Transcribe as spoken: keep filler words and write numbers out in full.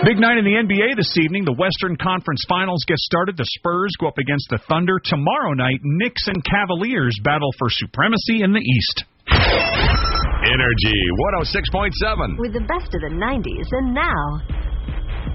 Big night in the N B A this evening. The Western Conference Finals get started. The Spurs go up against the Thunder. Tomorrow night, Knicks and Cavaliers battle for supremacy in the East. Energy one oh six point seven. With the best of the nineties and now.